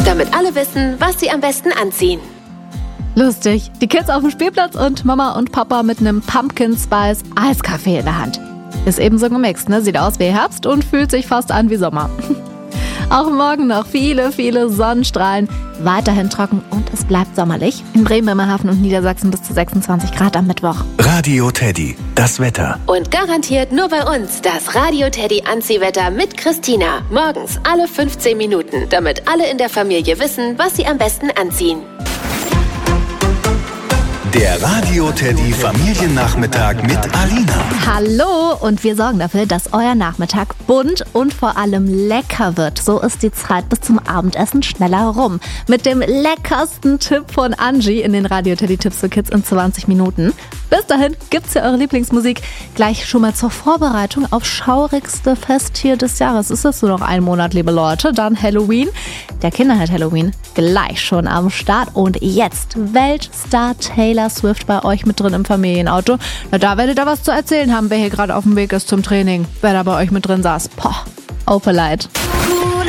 damit alle wissen, was sie am besten anziehen. Lustig. Die Kids auf dem Spielplatz und Mama und Papa mit einem Pumpkin Spice Eiskaffee in der Hand. Ist ebenso gemixt, ne? Sieht aus wie Herbst und fühlt sich fast an wie Sommer. Auch morgen noch viele, viele Sonnenstrahlen. Weiterhin trocken und es bleibt sommerlich. In Bremen, Bremerhaven und Niedersachsen bis zu 26 Grad am Mittwoch. Radio Teddy, das Wetter. Und garantiert nur bei uns das Radio Teddy Anziehwetter mit Christina. Morgens alle 15 Minuten, damit alle in der Familie wissen, was sie am besten anziehen. Der Radio Teddy Familiennachmittag mit Alina. Hallo und wir sorgen dafür, dass euer Nachmittag bunt und vor allem lecker wird. So ist die Zeit bis zum Abendessen schneller rum. Mit dem leckersten Tipp von Angie in den Radio Teddy Tipps für Kids in 20 Minuten. Bis dahin gibt's ja eure Lieblingsmusik gleich schon mal zur Vorbereitung auf schaurigste Festtier des Jahres. Ist das nur noch ein Monat, liebe Leute? Dann Halloween. Der Kinderheld Halloween gleich schon am Start. Und jetzt Weltstar Taylor Swift bei euch mit drin im Familienauto. Na, da werdet ihr was zu erzählen haben, wer hier gerade auf dem Weg ist zum Training. Wer da bei euch mit drin saß. Poh, Opelite.